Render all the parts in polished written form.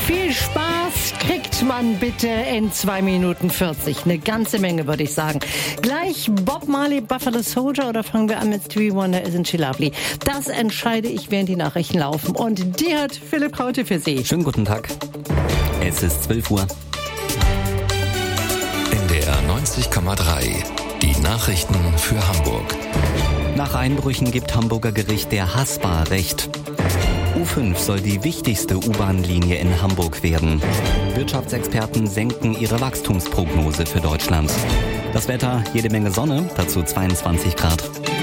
Viel Spaß kriegt man bitte in 2 Minuten 40. Eine ganze Menge, würde ich sagen. Gleich Bob Marley, Buffalo Soldier, oder fangen wir an mit Stevie Wonder, Isn't She Lovely? Das entscheide ich, während die Nachrichten laufen. Und die hat Philipp Kaute für Sie. Schönen guten Tag. Es ist 12 Uhr. NDR 90,3. Die Nachrichten für Hamburg. Nach Einbrüchen gibt Hamburger Gericht der Haspa Recht. U5 soll die wichtigste U-Bahn-Linie in Hamburg werden. Wirtschaftsexperten senken ihre Wachstumsprognose für Deutschland. Das Wetter, jede Menge Sonne, dazu 22 Grad.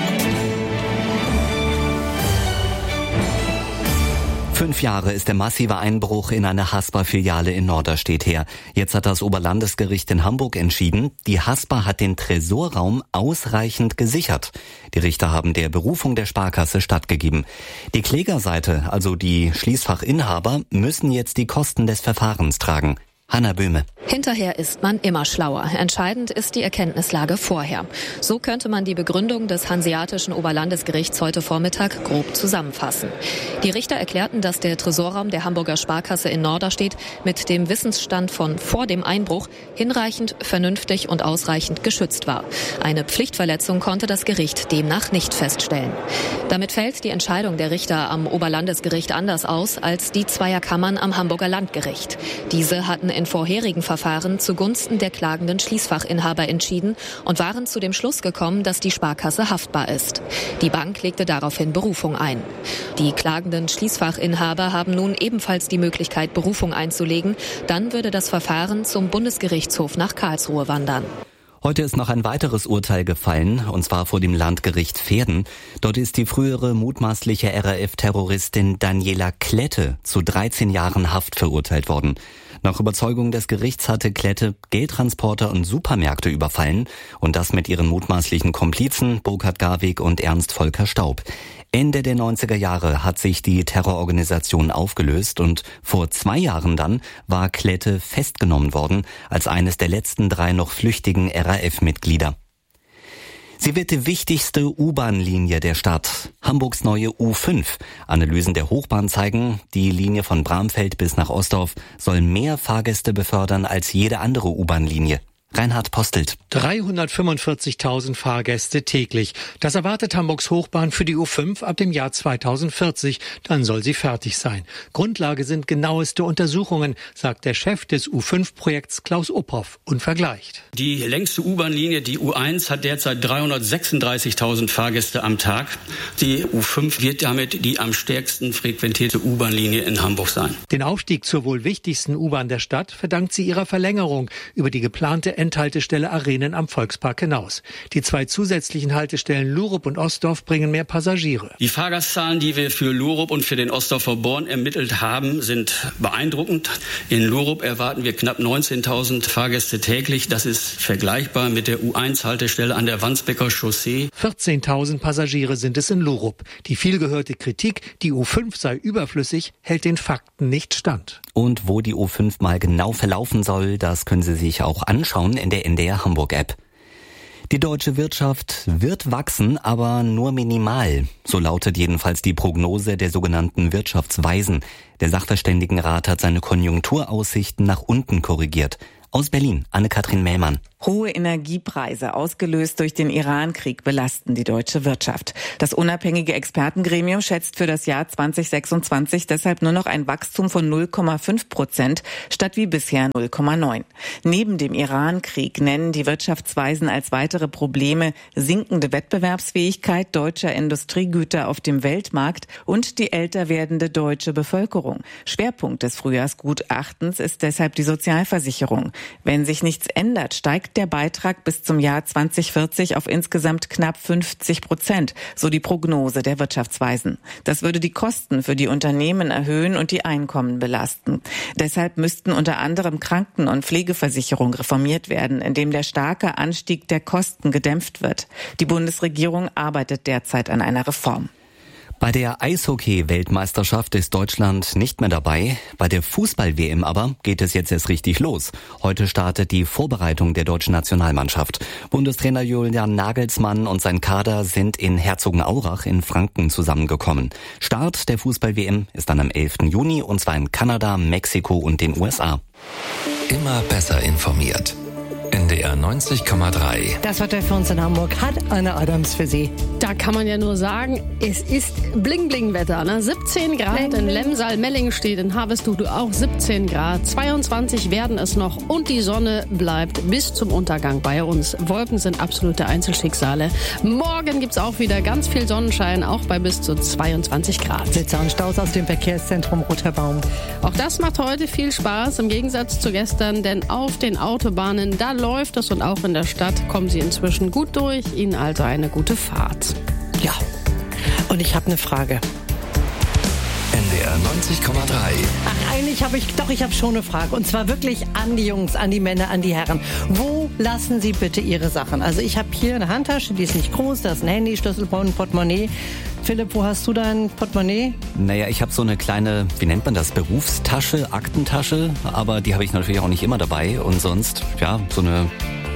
5 Jahre ist der massive Einbruch in eine Haspa-Filiale in Norderstedt her. Jetzt hat das Oberlandesgericht in Hamburg entschieden, die Haspa hat den Tresorraum ausreichend gesichert. Die Richter haben der Berufung der Sparkasse stattgegeben. Die Klägerseite, also die Schließfachinhaber, müssen jetzt die Kosten des Verfahrens tragen. Hanna Böhme. Hinterher ist man immer schlauer. Entscheidend ist die Erkenntnislage vorher. So könnte man die Begründung des Hanseatischen Oberlandesgerichts heute Vormittag grob zusammenfassen. Die Richter erklärten, dass der Tresorraum der Hamburger Sparkasse in Norderstedt mit dem Wissensstand von vor dem Einbruch hinreichend, vernünftig und ausreichend geschützt war. Eine Pflichtverletzung konnte das Gericht demnach nicht feststellen. Damit fällt die Entscheidung der Richter am Oberlandesgericht anders aus als die zweier Kammern am Hamburger Landgericht. Diese hatten in vorherigen Verfahren zugunsten der klagenden Schließfachinhaber entschieden und waren zu dem Schluss gekommen, dass die Sparkasse haftbar ist. Die Bank legte daraufhin Berufung ein. Die klagenden Schließfachinhaber haben nun ebenfalls die Möglichkeit, Berufung einzulegen. Dann würde das Verfahren zum Bundesgerichtshof nach Karlsruhe wandern. Heute ist noch ein weiteres Urteil gefallen, und zwar vor dem Landgericht Verden. Dort ist die frühere mutmaßliche RAF-Terroristin Daniela Klette zu 13 Jahren Haft verurteilt worden. Nach Überzeugung des Gerichts hatte Klette Geldtransporter und Supermärkte überfallen, und das mit ihren mutmaßlichen Komplizen Burkhard Garwig und Ernst Volker Staub. Ende der 90er Jahre hat sich die Terrororganisation aufgelöst und vor 2 Jahren dann war Klette festgenommen worden als eines der letzten 3 noch flüchtigen RAF-Mitglieder. Sie wird die wichtigste U-Bahn-Linie der Stadt, Hamburgs neue U5. Analysen der Hochbahn zeigen, die Linie von Bramfeld bis nach Osdorf soll mehr Fahrgäste befördern als jede andere U-Bahn-Linie. Reinhard Postelt. 345.000 Fahrgäste täglich. Das erwartet Hamburgs Hochbahn für die U5 ab dem Jahr 2040. Dann soll sie fertig sein. Grundlage sind genaueste Untersuchungen, sagt der Chef des U5-Projekts Klaus Uphoff und vergleicht. Die längste U-Bahn-Linie, die U1, hat derzeit 336.000 Fahrgäste am Tag. Die U5 wird damit die am stärksten frequentierte U-Bahn-Linie in Hamburg sein. Den Aufstieg zur wohl wichtigsten U-Bahn der Stadt verdankt sie ihrer Verlängerung über die geplante Endhaltestelle Arenen am Volkspark hinaus. Die 2 zusätzlichen Haltestellen Lurup und Osdorf bringen mehr Passagiere. Die Fahrgastzahlen, die wir für Lurup und für den Osdorfer Born ermittelt haben, sind beeindruckend. In Lurup erwarten wir knapp 19.000 Fahrgäste täglich. Das ist vergleichbar mit der U1-Haltestelle an der Wandsbeker Chaussee. 14.000 Passagiere sind es in Lurup. Die vielgehörte Kritik, die U5 sei überflüssig, hält den Fakten nicht stand. Und wo die U5 mal genau verlaufen soll, das können Sie sich auch anschauen in der NDR Hamburg App. Die deutsche Wirtschaft wird wachsen, aber nur minimal. So lautet jedenfalls die Prognose der sogenannten Wirtschaftsweisen. Der Sachverständigenrat hat seine Konjunkturaussichten nach unten korrigiert. Aus Berlin, Anne-Kathrin Mählmann. Hohe Energiepreise, ausgelöst durch den Iran-Krieg, belasten die deutsche Wirtschaft. Das unabhängige Expertengremium schätzt für das Jahr 2026 deshalb nur noch ein Wachstum von 0,5% statt wie bisher 0,9. Neben dem Iran-Krieg nennen die Wirtschaftsweisen als weitere Probleme sinkende Wettbewerbsfähigkeit deutscher Industriegüter auf dem Weltmarkt und die älter werdende deutsche Bevölkerung. Schwerpunkt des Frühjahrsgutachtens ist deshalb die Sozialversicherung. Wenn sich nichts ändert, steigt der Beitrag bis zum Jahr 2040 auf insgesamt knapp 50%, so die Prognose der Wirtschaftsweisen. Das würde die Kosten für die Unternehmen erhöhen und die Einkommen belasten. Deshalb müssten unter anderem Kranken- und Pflegeversicherung reformiert werden, indem der starke Anstieg der Kosten gedämpft wird. Die Bundesregierung arbeitet derzeit an einer Reform. Bei der Eishockey-Weltmeisterschaft ist Deutschland nicht mehr dabei. Bei der Fußball-WM aber geht es jetzt erst richtig los. Heute startet die Vorbereitung der deutschen Nationalmannschaft. Bundestrainer Julian Nagelsmann und sein Kader sind in Herzogenaurach in Franken zusammengekommen. Start der Fußball-WM ist dann am 11. Juni und zwar in Kanada, Mexiko und den USA. Immer besser informiert. NDR 90,3. Das Wetter für uns in Hamburg hat Anne Adams für Sie. Da kann man ja nur sagen, es ist Bling-Bling-Wetter. Ne? 17 Grad Bling, in bling. Lemsal, Mellingstedt, in Harvestude auch 17 Grad. 22 werden es noch und die Sonne bleibt bis zum Untergang bei uns. Wolken sind absolute Einzelschicksale. Morgen gibt's auch wieder ganz viel Sonnenschein, auch bei bis zu 22 Grad. Blitzer und Staus aus dem Verkehrszentrum Roter Baum. Auch das macht heute viel Spaß, im Gegensatz zu gestern, denn auf den Autobahnen, da läuft es und auch in der Stadt kommen Sie inzwischen gut durch. Ihnen also eine gute Fahrt. Ja, und ich habe eine Frage. NDR 90,3. Ach, eigentlich habe ich schon eine Frage. Und zwar wirklich an die Jungs, an die Männer, an die Herren. Wo lassen Sie bitte Ihre Sachen? Also ich habe hier eine Handtasche, die ist nicht groß, da ist ein Handy, Schlüssel, ein Portemonnaie. Philipp, wo hast du dein Portemonnaie? Naja, ich habe so eine kleine, wie nennt man das, Berufstasche, Aktentasche, aber die habe ich natürlich auch nicht immer dabei und sonst, ja, so einen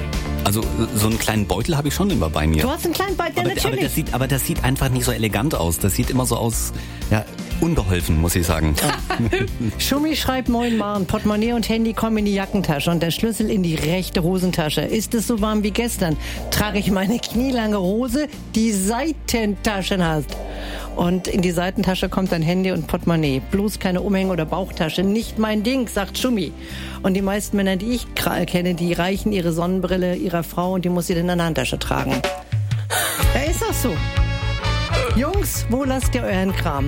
kleinen Beutel habe ich schon immer bei mir. Du hast einen kleinen Beutel, natürlich. Aber das sieht einfach nicht so elegant aus. Das sieht immer so aus, ja, unbeholfen, muss ich sagen. Schummi schreibt, moin Maren, Portemonnaie und Handy kommen in die Jackentasche und der Schlüssel in die rechte Hosentasche. Ist es so warm wie gestern, trage ich meine knielange Hose, die Seitentaschen hast. Und in die Seitentasche kommt dann Handy und Portemonnaie. Bloß keine Umhänge- oder Bauchtasche. Nicht mein Ding, sagt Schummi. Und die meisten Männer, die ich kenne, die reichen ihre Sonnenbrille ihrer Frau und die muss sie dann in der Handtasche tragen. Ja, ist das so? Jungs, wo lasst ihr euren Kram?